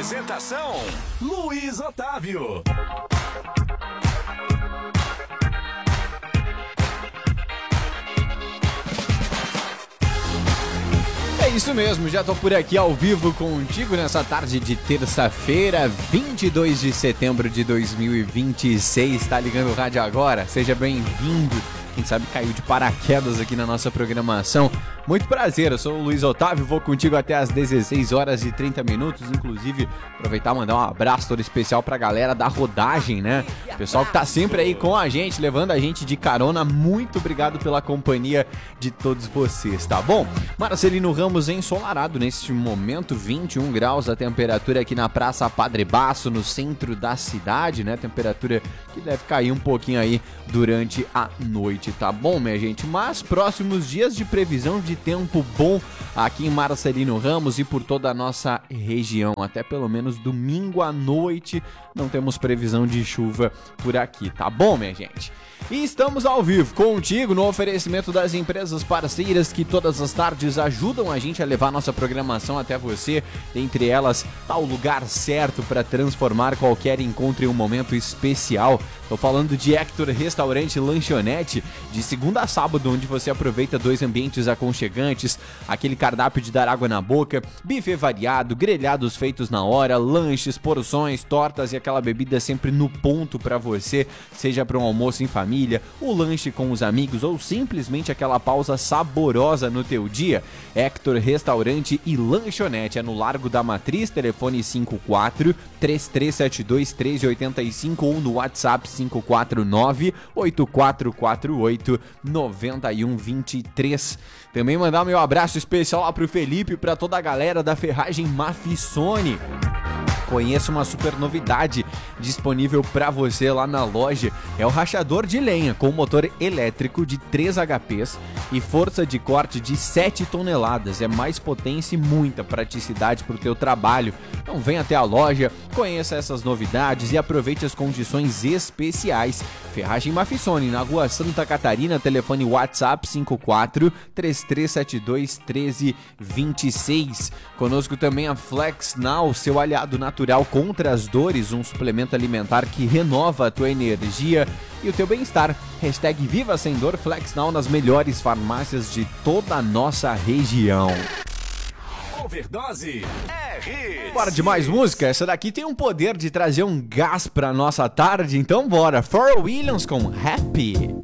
Apresentação: Luiz Otávio. É isso mesmo, já tô por aqui ao vivo contigo nessa tarde de terça-feira, 22 de setembro de 2026. Tá ligando o rádio agora? Seja bem-vindo. Quem sabe caiu de paraquedas aqui na nossa programação. Muito prazer, eu sou o Luiz Otávio, vou contigo até às 16 horas e 30 minutos. Inclusive, aproveitar e mandar um abraço todo especial pra galera da rodagem, né? O pessoal que tá sempre aí com a gente, levando a gente de carona. Muito obrigado pela companhia de todos vocês, tá bom? Marcelino Ramos ensolarado neste momento, 21 graus a temperatura aqui na Praça Padre Basso, no centro da cidade, né? Temperatura que deve cair um pouquinho aí durante a noite, tá bom, minha gente? Mas próximos dias de previsão de tempo bom aqui em Marcelino Ramos e por toda a nossa região. Até pelo menos domingo à noite não temos previsão de chuva por aqui, tá bom, minha gente? E estamos ao vivo contigo no oferecimento das empresas parceiras que todas as tardes ajudam a gente a levar nossa programação até você. Entre elas, tá o lugar certo para transformar qualquer encontro em um momento especial. Tô falando de Hector Restaurante e Lanchonete, de segunda a sábado, onde você aproveita dois ambientes aconchegantes, aquele cardápio de dar água na boca, buffet variado, grelhados feitos na hora, lanches, porções, tortas e aquela bebida sempre no ponto para você, seja para um almoço em família, o lanche com os amigos ou simplesmente aquela pausa saborosa no teu dia. Hector Restaurante e Lanchonete é no Largo da Matriz, telefone 54-3372-1385 ou no WhatsApp 549-8448-9123. Também mandar meu abraço especial lá pro Felipe e pra toda a galera da Ferragem Mafissone. Conheça uma super novidade disponível para você lá na loja. É o rachador de lenha com motor elétrico de 3 HPs e força de corte de 7 toneladas. É mais potência e muita praticidade para o teu trabalho. Então vem até a loja, conheça essas novidades e aproveite as condições especiais. Ferragem Mafissone, na Rua Santa Catarina, telefone WhatsApp 54-3372-1326. Conosco também a Flex Now, seu aliado natural contra as dores, um suplemento alimentar que renova a tua energia e o teu bem-estar. Hashtag Viva Sem Dor, Flex Now nas melhores farmácias de toda a nossa região. Overdose é hits. Bora de mais música? Essa daqui tem um poder de trazer um gás pra nossa tarde, então bora. Pharrell Williams com Happy.